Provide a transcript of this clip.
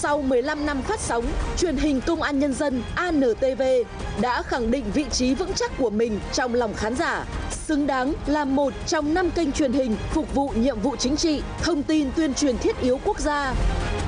Sau 15 năm phát sóng, truyền hình Công an Nhân dân ANTV đã khẳng định vị trí vững chắc của mình trong lòng khán giả, xứng đáng là một trong 5 kênh truyền hình phục vụ nhiệm vụ chính trị, thông tin tuyên truyền thiết yếu quốc gia.